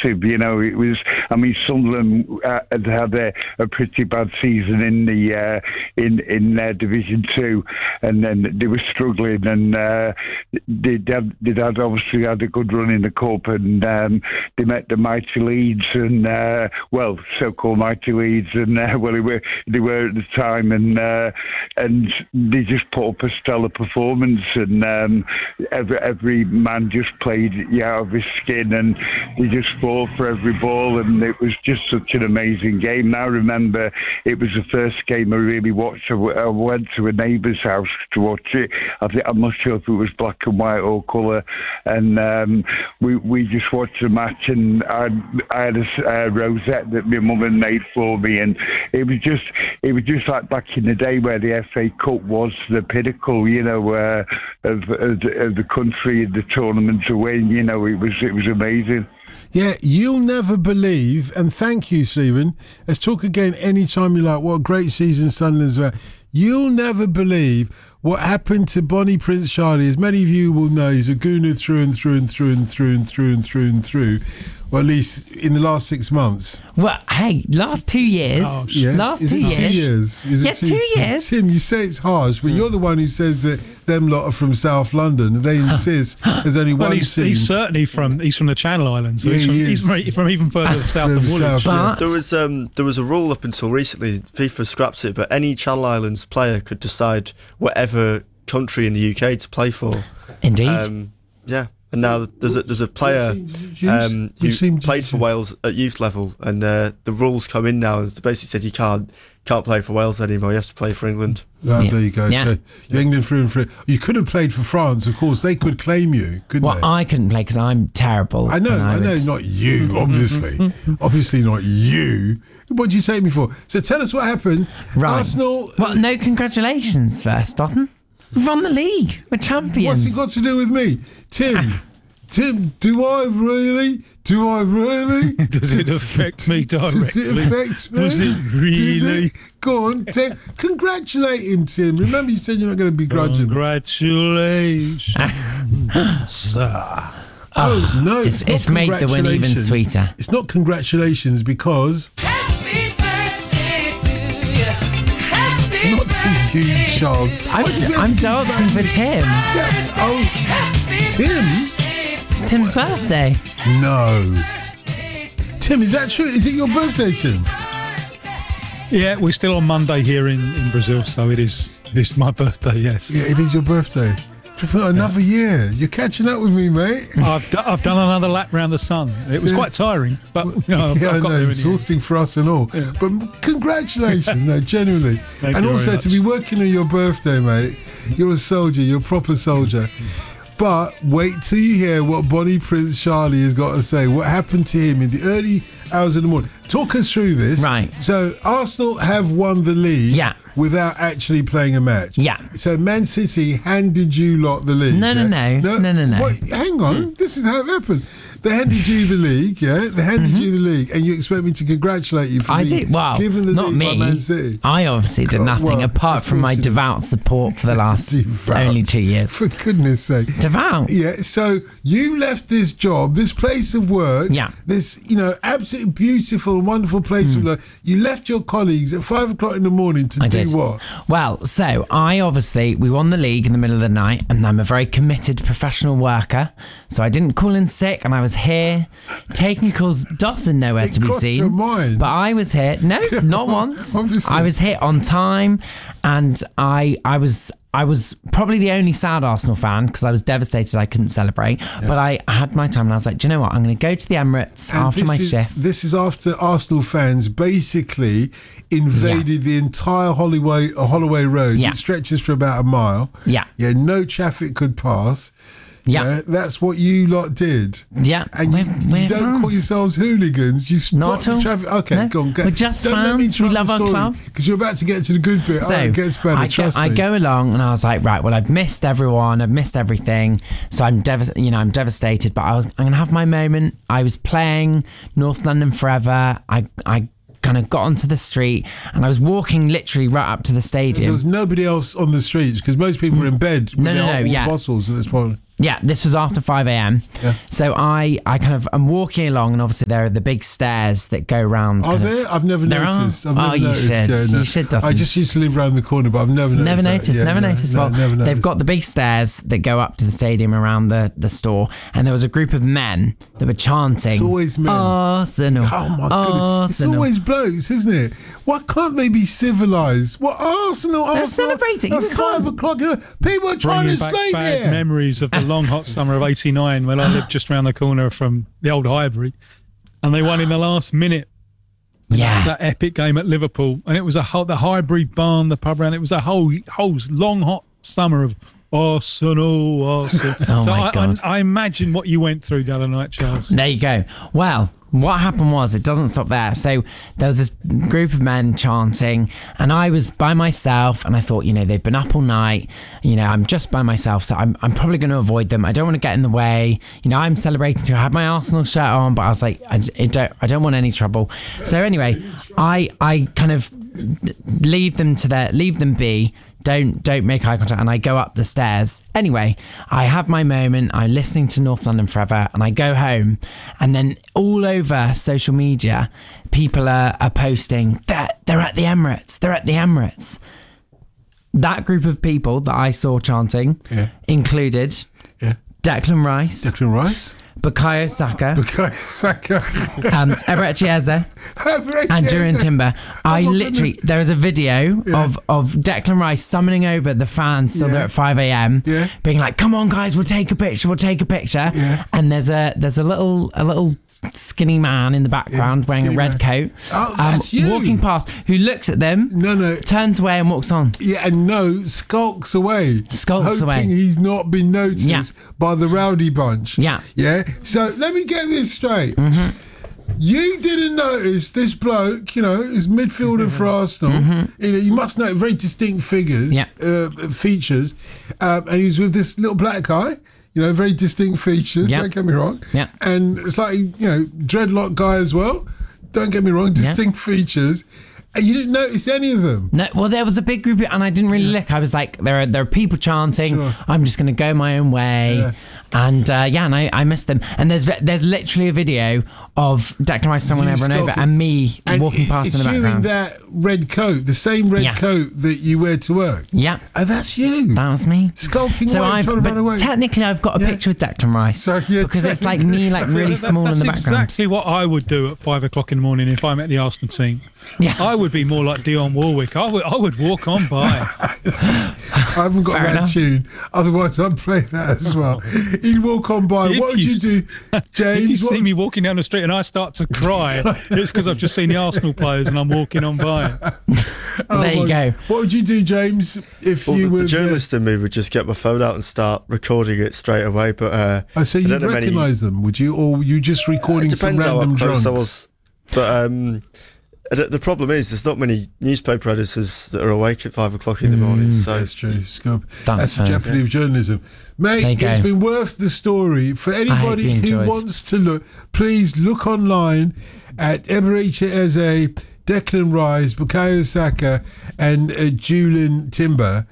massive. You know, it was. I mean, Sunderland had a pretty bad season in the in Division 2, and then they were struggling, and they'd obviously had a good run in the cup, and they met the mighty Leeds, and so-called mighty Leeds, and they were at the time, and they just put up a stellar performance, and every man just played out of his skin, and they just fought for every ball, and it was just such an amazing game. And I remember it was the first game I really watched. I went to a neighbour's house to watch it. I'm not sure if it was black and white or colour, and we just watched the match, and I had a rosette that my mum had made for me, and it was just like back in the day where the FA Cup was the pinnacle, you know, of the country, the tournament to win. You know, it was amazing. Yeah, you'll never believe, and thank you, Stephen. Let's talk again anytime you like. What a great season Sunderland's had. You'll never believe what happened to Bonnie Prince Charlie. As many of you will know, he's a Gooner through and through and through and through and through and through and through. Well, at least in the last 6 months. Well, hey, last 2 years. Oh, yeah. Last 2 years. 2 years? Is it 2 years. Tim, you say it's harsh, but you're the one who says that them lot are from South London. They insist there's only one team. He's certainly from the Channel Islands. So he's from even further south than Woolwich. There was a rule up until recently, FIFA scrapped it, but any Channel Islands player could decide whatever country in the UK to play for. Indeed. Yeah. And now there's a player who played for Wales at youth level, and the rules come in now, and basically said you can't play for Wales anymore. You have to play for England. There you go. Yeah. So you're England through and through. You could have played for France, of course. They could claim you, couldn't they? Well, I couldn't play because I'm terrible. I know, not you, obviously. Obviously not you. What did you say to me for? So tell us what happened. Right. Arsenal. Well, no congratulations first, Dotton. We've won the league. We're champions. What's it got to do with me? Tim, do I really? Does it affect me directly? Does it affect me? Does it really? Go on, Tim. Congratulate him, Tim. Remember you said you're not going to begrudge him. Congratulations, sir. Oh, no, it's made the win even sweeter. It's not congratulations because... Not to you, Charles. I'm dancing for Tim. Yeah. Tim? It's Tim's birthday. No. Tim, is that true? Is it your birthday, Tim? Yeah, we're still on Monday here in Brazil, so this is my birthday, yes. Yeah, it is your birthday. For another year. You're catching up with me, mate. I've done another lap round the sun. It was quite tiring, but I've got there. Exhausting for us and all. Yeah. But congratulations, no, genuinely. And also to be working on your birthday, mate. You're a soldier. You're a proper soldier. But wait till you hear what Bonnie Prince Charlie has got to say. What happened to him in the early hours of the morning. Talk us through this. Right. So Arsenal have won the league without actually playing a match. Yeah. So Man City handed you lot the league. No. Wait, hang on. This is how it happened. They handed you the league, yeah? They handed you the league, and you expect me to congratulate you for given the not league me. by Man City? I obviously did nothing apart from my devout support for the last only 2 years. For goodness sake. Devout. Yeah, so you left this job, this place of work, this, absolutely beautiful and wonderful place of work. You left your colleagues at 5 o'clock in the morning to do what? Well, so we won the league in the middle of the night, and I'm a very committed professional worker, so I didn't call in sick, and I was here taking calls. Dawson nowhere to be seen, your mind. but I was here. No, not once. Obviously. I was here on time, and I was probably the only sad Arsenal fan because I was devastated I couldn't celebrate. But I had my time, and I was like, do you know what? I'm going to go to the Emirates after my shift. This is after Arsenal fans basically invaded the entire Holloway Road. It stretches for about a mile. Yeah, no traffic could pass. Yeah, that's what you lot did. Yeah, and you don't call yourselves hooligans. You stop the traffic. Okay, go on. We're just fans. We love our club. Because you're about to get to the good bit. So it gets better. Trust me. I go along and I was like, right, well, I've missed everyone. I've missed everything. So I'm devastated. But I'm going to have my moment. I was playing North London Forever. I kind of got onto the street and I was walking literally right up to the stadium. There was nobody else on the streets because most people were in bed with their fossils at this point. Yeah, this was after 5 a.m. Yeah. So I'm walking along, and obviously there are the big stairs that go round. Are there? I've never noticed. You should. You should. I just used to live around the corner, but I've never noticed. Never noticed. Well, they've got the big stairs that go up to the stadium around the store, and there was a group of men that were chanting. It's always men. Arsenal. Oh my goodness! It's always blokes, isn't it? Why can't they be civilised? What Arsenal? They're celebrating at 5 o'clock. People are trying to sleep bad there. Memories of the long hot summer of '89 when I lived just around the corner from the old Highbury, and they won in the last minute. Yeah, that epic game at Liverpool, and it was the Highbury barn, the pub around. It was a whole long hot summer of Arsenal. Oh so my God! I imagine what you went through the other night, Charles. There you go. Well, what happened was, it doesn't stop there. So there was this group of men chanting, and I was by myself, and I thought, they've been up all night. I'm just by myself, so I'm probably going to avoid them. I don't want to get in the way. I'm celebrating too. I had my Arsenal shirt on, but I was like, I don't want any trouble. So anyway, I kind of leave them be. Don't make eye contact, and I go up the stairs. Anyway, I have my moment. I'm listening to North London Forever, and I go home, and then all over social media, people are posting that they're at the Emirates. They're at the Emirates. That group of people that I saw chanting included Declan Rice. Bukayo Saka. Eberechi Eze. And Jurriën Timber. There is a video of Declan Rice summoning over the fans so they're at 5 a.m. being like, come on guys, we'll take a picture. And there's a little skinny man in the background wearing a red coat, walking past, who looks at them, turns away and walks on. Skulks away, hoping he's not been noticed by the rowdy bunch. So let me get this straight. You didn't notice this bloke, is midfielder for Arsenal. You must know very distinct features, and he's with this little black guy. Very distinct features, don't get me wrong. And it's like, dreadlock guy as well. Don't get me wrong, distinct features. And you didn't notice any of them? No, well, there was a big group, and I didn't really look. I was like, there are people chanting. Sure. I'm just going to go my own way. And I missed them. And there's literally a video of Declan Rice someone over and over, and me walking past in the background. It's you in that red coat, the same red coat that you wear to work. Yeah. Oh, that's you. That was me. Skulking away, trying to run away. Technically, I've got a picture with Declan Rice. Because it's like me, really small in the background. That's exactly what I would do at 5 o'clock in the morning if I'm at the Arsenal team. Yeah. I would be more like Dionne Warwick. I would walk on by. I haven't got that tune. Otherwise, I'd play that as well. He'd walk on by. What would you do, James? If you see me walking down the street and I start to cry, it's because I've just seen the Arsenal players and I'm walking on by. There you go. What would you do, James, if you were... The journalist in me would just get my phone out and start recording it straight away. But so you'd recognise them, would you? Or were you just recording some random drunks? I was. But... the problem is there's not many newspaper editors that are awake at 5 o'clock in the morning. So that's true. That's the jeopardy of journalism. Mate, it's been worth the story. For anybody who wants to look, please look online at Eberechi Eze, Declan Rice, Bukayo Saka, and Jurriën Timber.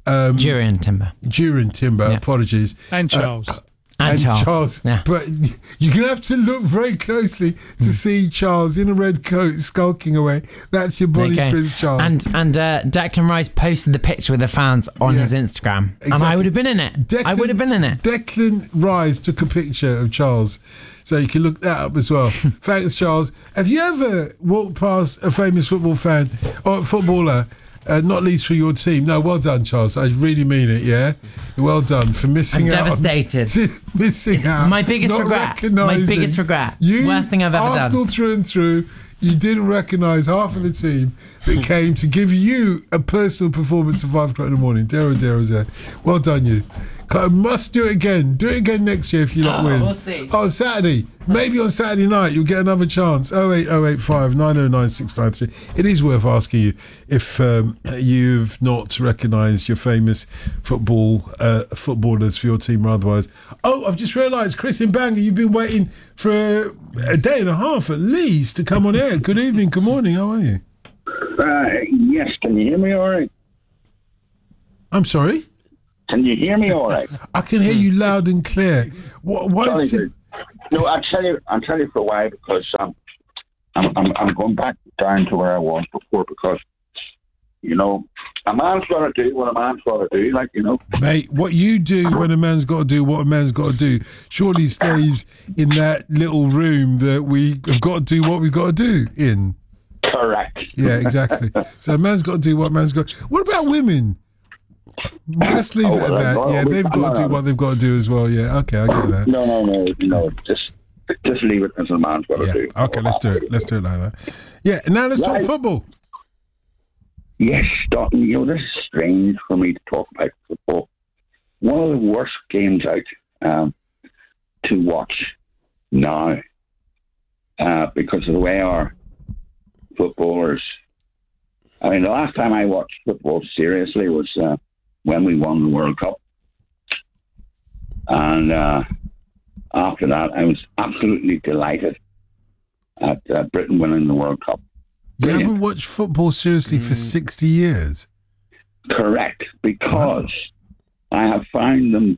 Jurriën Timber, apologies. And Charles. And Charles. Yeah. But you're going to have to look very closely to see Charles in a red coat skulking away. That's your Bonnie Prince Charles. And Declan Rice posted the picture with the fans on his Instagram. Exactly. And I would have been in it. I would have been in it. Declan Rice took a picture of Charles. So you can look that up as well. Thanks, Charles. Have you ever walked past a famous football fan or footballer, not least for your team? No, well done, Charles. I really mean it, yeah? Well done for missing out. I'm devastated. Missing out. My biggest regret. Worst thing I've ever done. Arsenal through and through. You didn't recognise half of the team that came to give you a personal performance at 5 o'clock in the morning. Dare. Well done, you. Must do it again. Do it again next year if you not win. We'll see. Saturday. Maybe on Saturday night you'll get another chance. 08085 909 693. It is worth asking you if you've not recognised your famous footballers for your team or otherwise. Oh, I've just realised, Chris in Bangor, you've been waiting for a day and a half at least to come on air. Good evening, good morning. How are you? Yes, can you hear me all right? I'm sorry? Can you hear me all right? I can hear you loud and clear. What is it? No, I'll tell you for why, because I'm going back down to where I was before, because, you know, a man's got to do what a man's got to do, like, you know. Mate, what you do when a man's got to do what a man's got to do surely stays in that little room that we have got to do what we've got to do in. Correct. Yeah, exactly. So a man's got to do what a man's got to do. What about women? Let's leave it at that. Yeah, they've got to do what they've got to do as well. Yeah, okay, I get that. No. Just leave it as a man's got to do. Okay, let's do it. Let's do it like that. Yeah, now let's talk football. Yes, Dalton, you know, this is strange for me to talk about football. One of the worst games out to watch now because of the way our footballers... I mean, the last time I watched football seriously was when we won the World Cup. And after that, I was absolutely delighted at Britain winning the World Cup. You haven't watched football seriously for 60 years? Correct, because I have found them,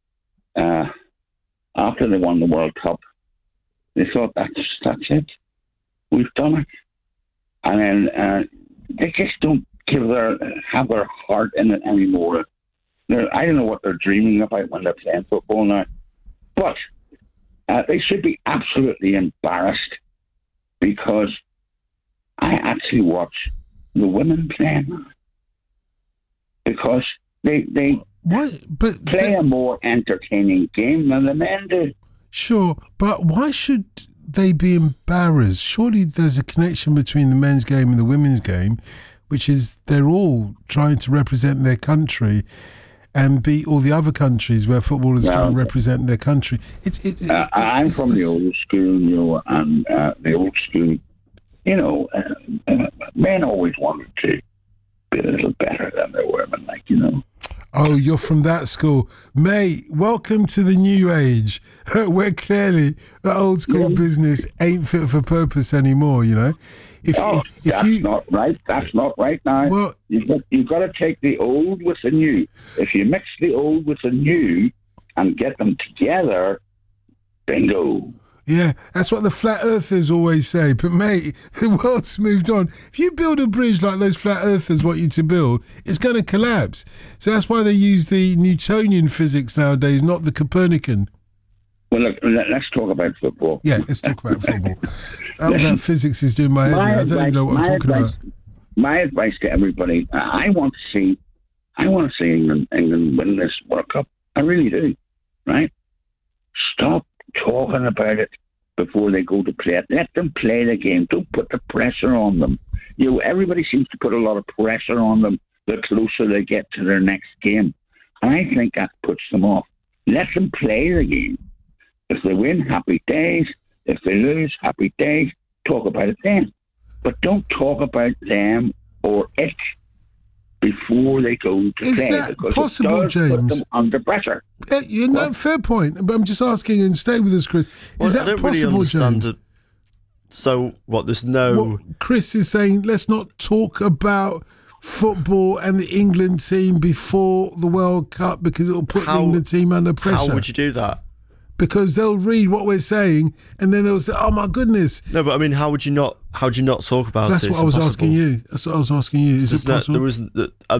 after they won the World Cup, they thought, that's it. We've done it. And then they just don't have their heart in it anymore. I don't know what they're dreaming about when they're playing football now. But they should be absolutely embarrassed, because I actually watch the women play now, because they play a more entertaining game than the men do. Sure, but why should they be embarrassed? Surely there's a connection between the men's game and the women's game, which is they're all trying to represent their country and beat all the other countries where footballers try and represent their country. I'm from the old school, you know, and the old school, you know, men always wanted to be a little better than the women, like, you know. Oh, you're from that school. Mate, welcome to the new age, where clearly the old school business ain't fit for purpose anymore, you know. That's not right now. Well, you've got to take the old with the new. If you mix the old with the new and get them together, bingo. Yeah, that's what the flat earthers always say. But mate, the world's moved on. If you build a bridge like those flat earthers want you to build, it's going to collapse. So that's why they use the Newtonian physics nowadays, not the Copernican. Well, look, let's talk about football. Yeah, let's talk about football. That physics is doing my head in. I don't even know what I'm talking about. My advice to everybody, I want to see England win this World Cup. I really do. Right? Stop talking about it before they go to play it. Let them play the game. Don't put the pressure on them. You know, everybody seems to put a lot of pressure on them the closer they get to their next game. And I think that puts them off. Let them play the game. If they win, happy days. If they lose, happy days. Talk about it then. But don't talk about them or it before they go to play. Is that possible, James? Put them under pressure. Fair point. But I'm just asking, and stay with us, Chris. Is that possible, really James? So what? There's no. What Chris is saying, let's not talk about football and the England team before the World Cup because it'll put the England team under pressure. How would you do that? Because they'll read what we're saying and then they'll say, "Oh my goodness!" No, but I mean, how would you not talk about it? That's what I was asking you. That's what I was asking you. Is it possible? There wasn't.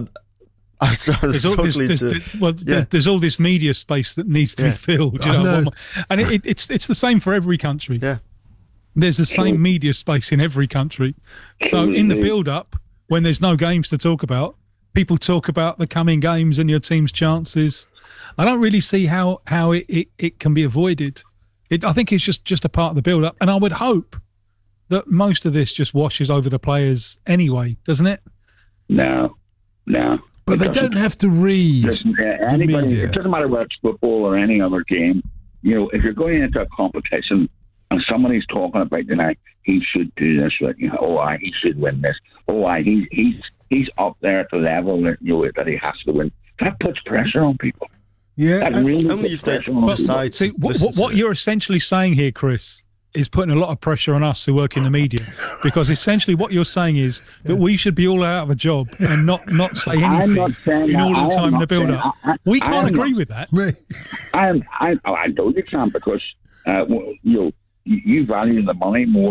There's all this media space that needs to be filled. You know? And it's the same for every country. Yeah, there's the same media space in every country. So in the build-up, when there's no games to talk about, people talk about the coming games and your team's chances. I don't really see how it can be avoided. I think it's just a part of the build-up, and I would hope that most of this just washes over the players anyway, doesn't it? No. But they don't have to read the media. It doesn't matter whether it's football or any other game. You know, if you're going into a competition and somebody's talking about, you know, he should do this, you know, he should win this. He's up there at the level that, you know, that he has to win. That puts pressure on people. Yeah, what you're essentially saying here, Chris, is putting a lot of pressure on us who work in the media, because essentially what you're saying is that we should be all out of a job and not say anything in all the time in the build-up. We can't agree with that. I know you can't, because you value the money more